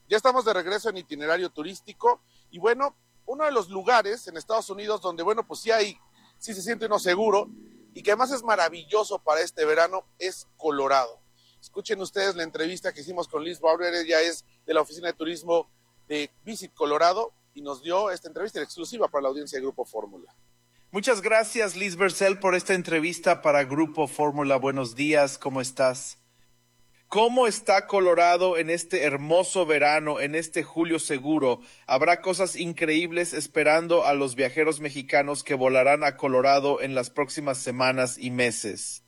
Ya estamos de regreso en itinerario turístico y bueno, uno de los lugares en Estados Unidos donde, bueno, pues sí se siente uno seguro y que además es maravilloso para este verano es Colorado. Escuchen ustedes la entrevista que hicimos con Liz Bauer, ella es de la oficina de turismo de Visit Colorado y nos dio esta entrevista exclusiva para la audiencia de Grupo Fórmula. Muchas gracias, Liz Bercel, por esta entrevista para Grupo Fórmula. Buenos días, ¿cómo estás? ¿Cómo está Colorado en este hermoso verano, en este julio seguro? Habrá cosas increíbles esperando a los viajeros mexicanos que volarán a Colorado en las próximas semanas y meses.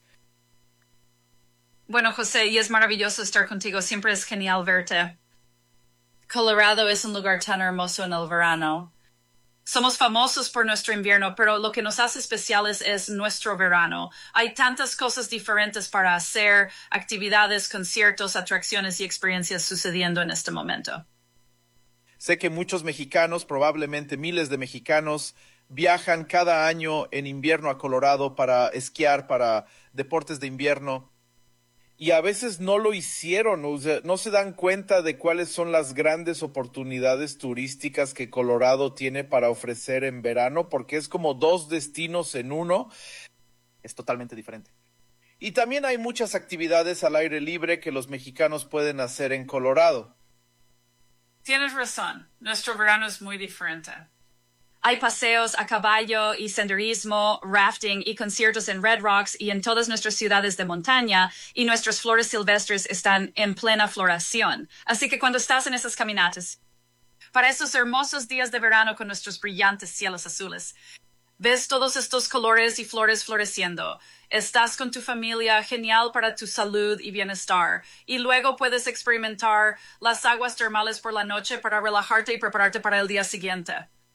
Bueno, José, y es maravilloso estar contigo. Siempre es genial verte. Colorado es un lugar tan hermoso en el verano. Somos famosos por nuestro invierno, pero lo que nos hace especiales es nuestro verano. Hay tantas cosas diferentes para hacer, actividades, conciertos, atracciones y experiencias sucediendo en este momento. Sé que muchos mexicanos, probablemente miles de mexicanos, viajan cada año en invierno a Colorado para esquiar, para deportes de invierno. Y a veces no lo hicieron, o sea, no se dan cuenta de cuáles son las grandes oportunidades turísticas que Colorado tiene para ofrecer en verano, porque es como dos destinos en uno. Es totalmente diferente. Y también hay muchas actividades al aire libre que los mexicanos pueden hacer en Colorado. Tienes razón, nuestro verano es muy diferente. Hay paseos a caballo y senderismo, rafting y conciertos en Red Rocks y en todas nuestras ciudades de montaña, y nuestras flores silvestres están en plena floración. Así que cuando estás en esas caminatas, para esos hermosos días de verano con nuestros brillantes cielos azules, ves todos estos colores y flores floreciendo. Estás con tu familia, genial para tu salud y bienestar. Y luego puedes experimentar las aguas termales por la noche para relajarte y prepararte para el día siguiente.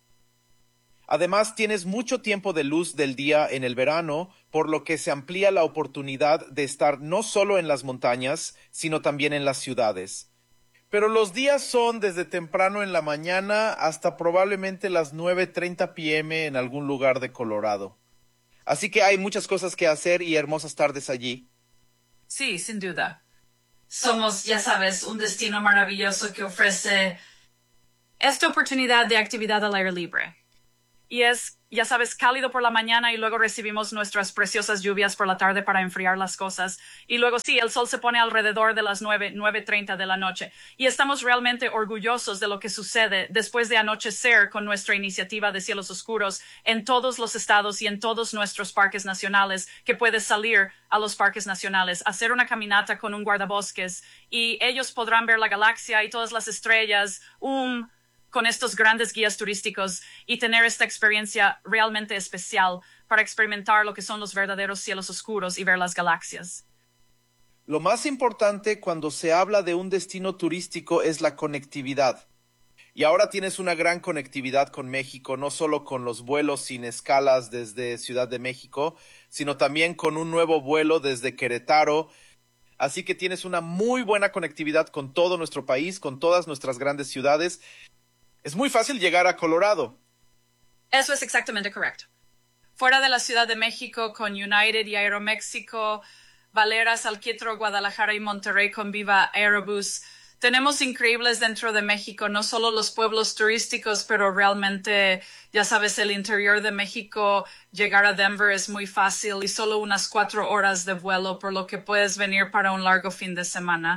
Además, tienes mucho tiempo de luz del día en el verano, por lo que se amplía la oportunidad de estar no solo en las montañas, sino también en las ciudades. Pero los días son desde temprano en la mañana hasta probablemente las 9:30 p.m. en algún lugar de Colorado. Así que hay muchas cosas que hacer y hermosas tardes allí. Sí, sin duda. Somos, ya sabes, un destino maravilloso que ofrece esta oportunidad de actividad al aire libre. Y es, ya sabes, cálido por la mañana y luego recibimos nuestras preciosas lluvias por la tarde para enfriar las cosas. Y luego sí, el sol se pone alrededor de las 9:30 de la noche. Y estamos realmente orgullosos de lo que sucede después de anochecer con nuestra iniciativa de cielos oscuros en todos los estados y en todos nuestros parques nacionales, que puedes salir a los parques nacionales, hacer una caminata con un guardabosques y ellos podrán ver la galaxia y todas las estrellas, con estos grandes guías turísticos y tener esta experiencia realmente especial para experimentar lo que son los verdaderos cielos oscuros y ver las galaxias. Lo más importante cuando se habla de un destino turístico es la conectividad. Y ahora tienes una gran conectividad con México, no solo con los vuelos sin escalas desde Ciudad de México, sino también con un nuevo vuelo desde Querétaro. Así que tienes una muy buena conectividad con todo nuestro país, con todas nuestras grandes ciudades. Es muy fácil llegar a Colorado. Eso es exactamente correcto. Fuera de la Ciudad de México, con United y Aeroméxico, Valeras, Alquitro, Guadalajara y Monterrey con Viva Aerobús, tenemos increíbles dentro de México, no solo los pueblos turísticos, pero realmente, ya sabes, el interior de México, llegar a Denver es muy fácil y solo unas 4 horas de vuelo, por lo que puedes venir para un largo fin de semana.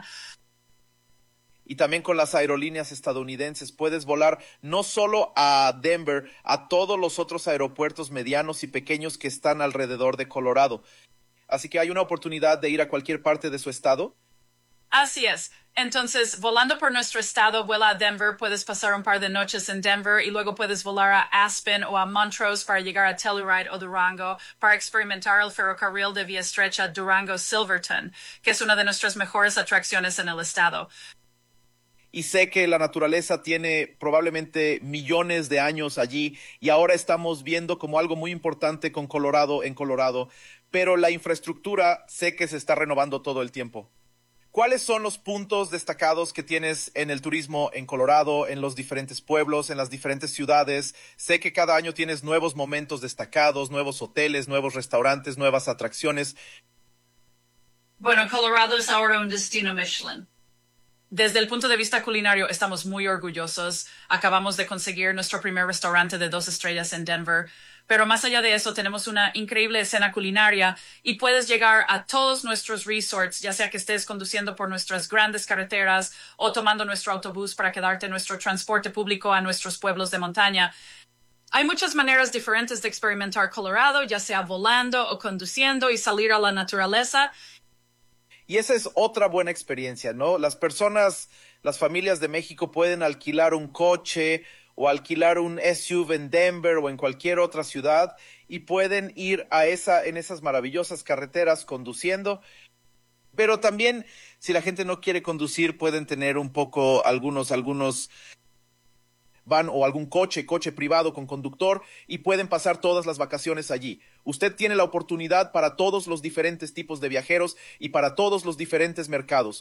Y también con las aerolíneas estadounidenses puedes volar no solo a Denver, a todos los otros aeropuertos medianos y pequeños que están alrededor de Colorado. Así que hay una oportunidad de ir a cualquier parte de su estado. Así es. Entonces, volando por nuestro estado, vuela a Denver, puedes pasar un par de noches en Denver y luego puedes volar a Aspen o a Montrose para llegar a Telluride o Durango para experimentar el ferrocarril de vía estrecha Durango-Silverton, que es una de nuestras mejores atracciones en el estado. Y sé que la naturaleza tiene probablemente millones de años allí y ahora estamos viendo como algo muy importante con Colorado en Colorado, pero la infraestructura sé que se está renovando todo el tiempo. ¿Cuáles son los puntos destacados que tienes en el turismo en Colorado, en los diferentes pueblos, en las diferentes ciudades? Sé que cada año tienes nuevos momentos destacados, nuevos hoteles, nuevos restaurantes, nuevas atracciones. Bueno, Colorado es ahora un destino Michelin. Desde el punto de vista culinario, estamos muy orgullosos. Acabamos de conseguir nuestro primer restaurante de 2 estrellas en Denver. Pero más allá de eso, tenemos una increíble escena culinaria y puedes llegar a todos nuestros resorts, ya sea que estés conduciendo por nuestras grandes carreteras o tomando nuestro autobús para quedarte en nuestro transporte público a nuestros pueblos de montaña. Hay muchas maneras diferentes de experimentar Colorado, ya sea volando o conduciendo y salir a la naturaleza. Y esa es otra buena experiencia, ¿no? Las personas, las familias de México pueden alquilar un coche o alquilar un SUV en Denver o en cualquier otra ciudad y pueden ir en esas maravillosas carreteras conduciendo. Pero también, si la gente no quiere conducir, pueden tener un poco algunos van o algún coche privado con conductor y pueden pasar todas las vacaciones allí. Usted tiene la oportunidad para todos los diferentes tipos de viajeros y para todos los diferentes mercados.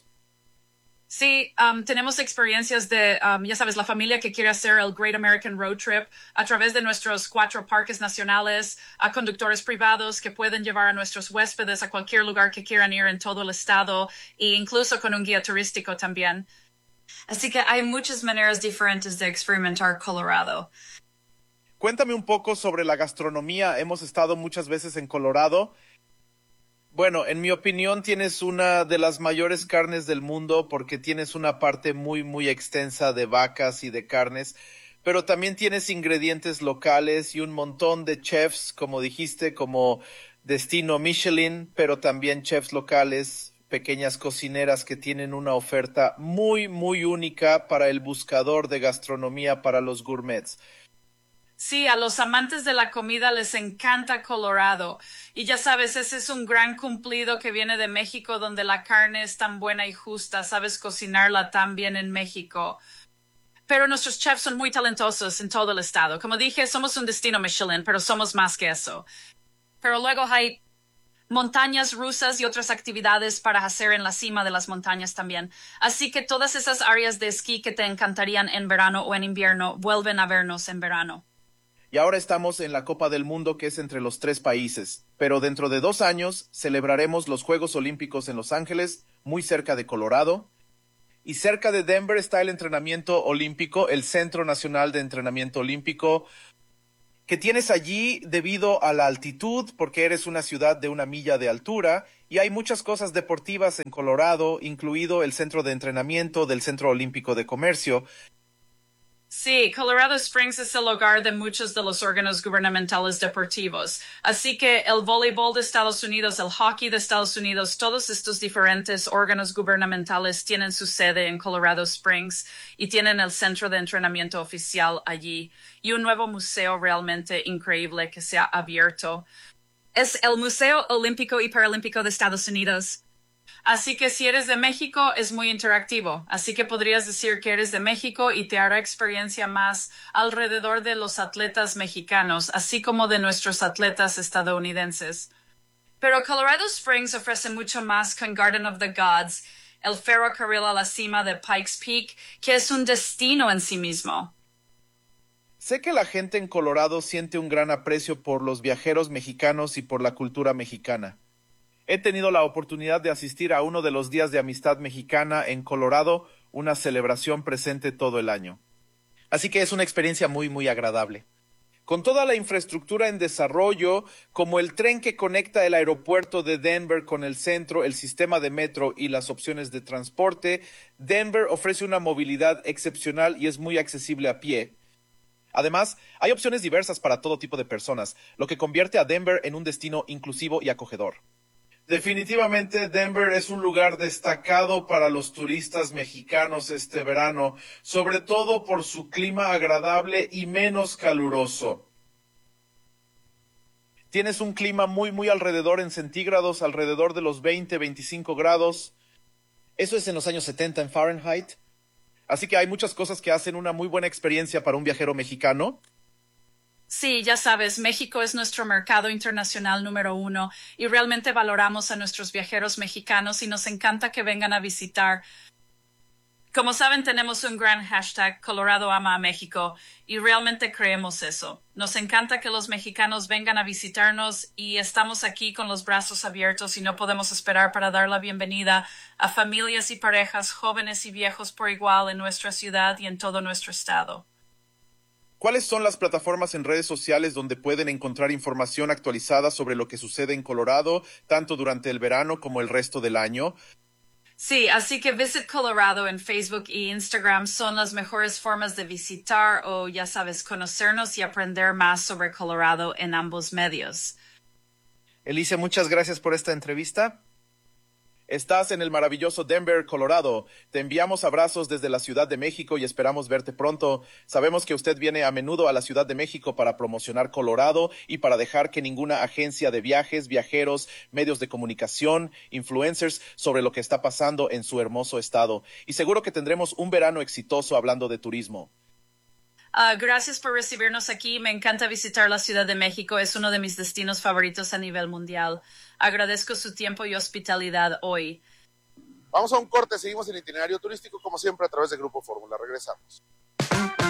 Sí, tenemos experiencias de, ya sabes, la familia que quiere hacer el Great American Road Trip a través de nuestros 4 parques nacionales, a conductores privados que pueden llevar a nuestros huéspedes a cualquier lugar que quieran ir en todo el estado e incluso con un guía turístico también. Así que hay muchas maneras diferentes de experimentar Colorado. Cuéntame un poco sobre la gastronomía. Hemos estado muchas veces en Colorado. Bueno, en mi opinión tienes una de las mayores carnes del mundo porque tienes una parte muy, muy extensa de vacas y de carnes, pero también tienes ingredientes locales y un montón de chefs, como dijiste, como destino Michelin, pero también chefs locales, pequeñas cocineras que tienen una oferta muy, muy única para el buscador de gastronomía, para los gourmets. Sí, a los amantes de la comida les encanta Colorado. Y ya sabes, ese es un gran cumplido que viene de México, donde la carne es tan buena y justa. Sabes cocinarla tan bien en México. Pero nuestros chefs son muy talentosos en todo el estado. Como dije, somos un destino Michelin, pero somos más que eso. Pero luego hay montañas rusas y otras actividades para hacer en la cima de las montañas también. Así que todas esas áreas de esquí que te encantarían en verano o en invierno, vuelven a vernos en verano. Y ahora estamos en la Copa del Mundo, que es entre los 3 países. Pero dentro de 2 años celebraremos los Juegos Olímpicos en Los Ángeles, muy cerca de Colorado. Y cerca de Denver está el entrenamiento olímpico, el Centro Nacional de Entrenamiento Olímpico, que tienes allí debido a la altitud, porque eres una ciudad de 1 milla de altura, y hay muchas cosas deportivas en Colorado, incluido el centro de entrenamiento del Centro Olímpico de Comercio. Sí, Colorado Springs es el hogar de muchos de los órganos gubernamentales deportivos. Así que el voleibol de Estados Unidos, el hockey de Estados Unidos, todos estos diferentes órganos gubernamentales tienen su sede en Colorado Springs y tienen el centro de entrenamiento oficial allí y un nuevo museo realmente increíble que se ha abierto. Es el Museo Olímpico y Paralímpico de Estados Unidos. Así que si eres de México, es muy interactivo. Así que podrías decir que eres de México y te hará experiencia más alrededor de los atletas mexicanos, así como de nuestros atletas estadounidenses. Pero Colorado Springs ofrece mucho más con Garden of the Gods, el ferrocarril a la cima de Pikes Peak, que es un destino en sí mismo. Sé que la gente en Colorado siente un gran aprecio por los viajeros mexicanos y por la cultura mexicana. He tenido la oportunidad de asistir a uno de los días de amistad mexicana en Colorado, una celebración presente todo el año. Así que es una experiencia muy, muy agradable. Con toda la infraestructura en desarrollo, como el tren que conecta el aeropuerto de Denver con el centro, el sistema de metro y las opciones de transporte, Denver ofrece una movilidad excepcional y es muy accesible a pie. Además, hay opciones diversas para todo tipo de personas, lo que convierte a Denver en un destino inclusivo y acogedor. Definitivamente Denver es un lugar destacado para los turistas mexicanos este verano, sobre todo por su clima agradable y menos caluroso. Tienes un clima muy, muy alrededor en centígrados, alrededor de los 20, 25 grados. Eso es en los años 70 en Fahrenheit. Así que hay muchas cosas que hacen una muy buena experiencia para un viajero mexicano. Sí, ya sabes, México es nuestro mercado internacional número 1 y realmente valoramos a nuestros viajeros mexicanos y nos encanta que vengan a visitar. Como saben, tenemos un gran hashtag Colorado ama a México y realmente creemos eso. Nos encanta que los mexicanos vengan a visitarnos y estamos aquí con los brazos abiertos y no podemos esperar para dar la bienvenida a familias y parejas, jóvenes y viejos por igual en nuestra ciudad y en todo nuestro estado. ¿Cuáles son las plataformas en redes sociales donde pueden encontrar información actualizada sobre lo que sucede en Colorado, tanto durante el verano como el resto del año? Sí, así que Visit Colorado en Facebook y Instagram son las mejores formas de visitar o, ya sabes, conocernos y aprender más sobre Colorado en ambos medios. Elise, muchas gracias por esta entrevista. Estás en el maravilloso Denver, Colorado. Te enviamos abrazos desde la Ciudad de México y esperamos verte pronto. Sabemos que usted viene a menudo a la Ciudad de México para promocionar Colorado y para dejar que ninguna agencia de viajes, viajeros, medios de comunicación, influencers sobre lo que está pasando en su hermoso estado. Y seguro que tendremos un verano exitoso hablando de turismo. Gracias por recibirnos aquí. Me encanta visitar la Ciudad de México. Es uno de mis destinos favoritos a nivel mundial. Agradezco su tiempo y hospitalidad hoy. Vamos a un corte, seguimos en Itinerario Turístico, como siempre, a través de Grupo Fórmula. Regresamos.